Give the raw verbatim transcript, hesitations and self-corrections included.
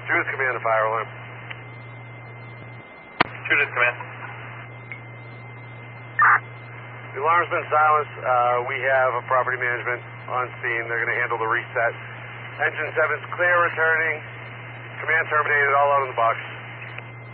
Judith Command to fire alarm. Judith Command. The alarm's been silenced. Uh, we have a property management on scene. They're going to handle the reset. Engine seven's clear, returning. Command terminated, all out of the box.